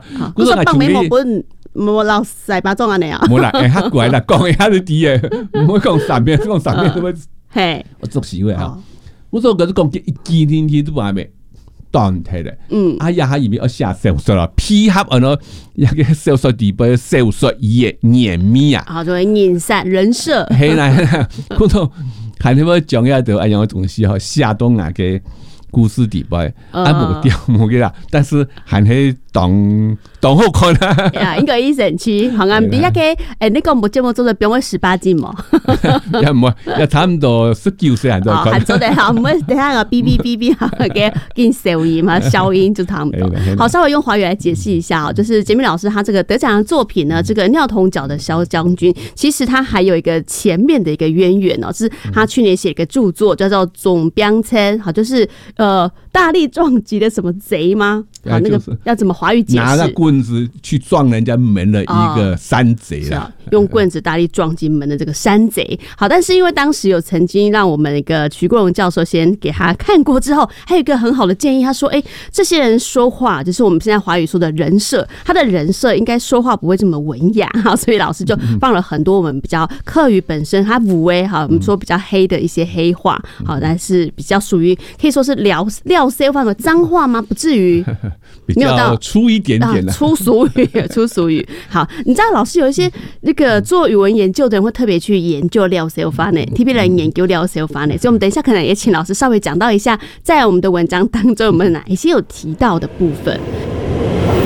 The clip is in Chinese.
我说放美某本。无老塞巴种安尼啊， 无啦，较怪啦，讲遐是滴诶，唔好讲上面，讲上面什么？嘿，我作词话哈，我说可是讲一天天都还没断题咧。哎呀，他以为要下小说了，配合那个小说底部小说演咪啊， 好，就会演散人设。 嘿啦，我说看你们讲下的哎样东西哈，下东啊个故事底部无掉无个啦，但是还是当好看啦。 呀，应该医生去好啊，你那个你讲节目做的比我18斤嘛？ 也唔也差唔多19岁还在看。 还做得好，唔好等下个哔哔哔哔好给跟消音嘛，消音就差不多。好，稍微用华语来解释一下就是杰明老师他这个得奖的作品呢，这个尿桶角的萧将军，其实他还有一个前面的一个渊源哦，是他去年写一个著作叫做《总兵称》，好，就是大力撞击的什么贼吗？好，那个要怎么华语解释？ 拿个棍子去撞人家门的一个山贼啦， 用棍子大力撞进门的这个山贼。好，但是因为当时有曾经让我们一个徐国荣教授先给他看过之后，还有一个很好的建议，他说：“这些人说话就是我们现在华语说的人设，他的人设应该说话不会这么文雅。”哈，所以老师就放了很多我们比较客语本身他武威哈，我们说比较黑的一些黑话，好，但是比较属于可以说是撂塞范的脏话吗？不至于。 比较粗一点点的粗俗语。好，你知道老师有一些那个做语文研究的人会特别去研究廖塞法呢 ，TP 人研究廖塞法呢，所以我们等一下可能也请老师稍微讲到一下，在我们的文章当中有没有哪一些有提到的部分。